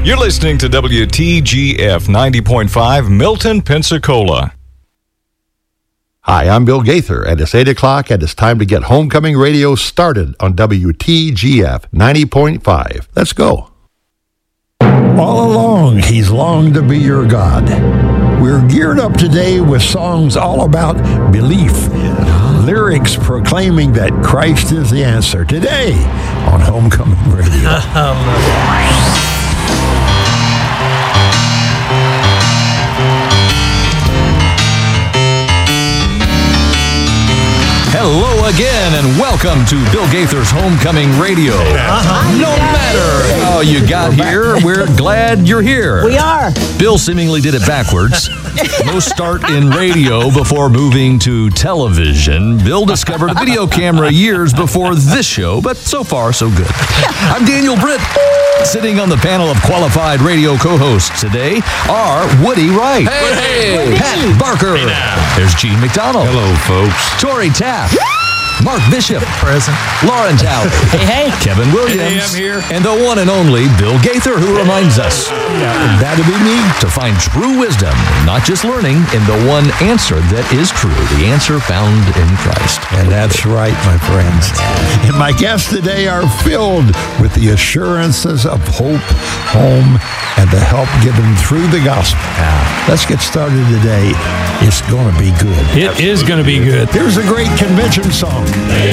You're listening to WTGF 90.5 Milton, Pensacola. Hi, I'm Bill Gaither, and it's 8 o'clock, and it's time to get Homecoming Radio started on WTGF 90.5. Let's go. All along, he's longed to be your God. We're geared up today with songs all about belief, lyrics proclaiming that Christ is the answer. Today on Homecoming Radio. Hello again, and welcome to Bill Gaither's Homecoming Radio. No matter how you got here, we're glad you're here. We are. Bill seemingly did it backwards. Most start in radio before moving to television. Bill discovered a video camera years before this show, but so far, so good. I'm Daniel Britt. Sitting on the panel of qualified radio co-hosts today are Woody Wright. Hey! Pat Barker. Hey, there's Gene McDonald. Hello, folks. Tori Taft. Mark Bishop. Present. Lauren Talley. Hey. Kevin Williams. Hey, I'm here. And the one and only Bill Gaither, who reminds us that'd be me, to find true wisdom, not just learning, in the one answer that is true, the answer found in Christ. And that's right, my friends. And my guests today are filled with the assurances of hope, home, and the help given through the gospel. Let's get started today. It's going to be good. It is going to be good. Here's a great convention song.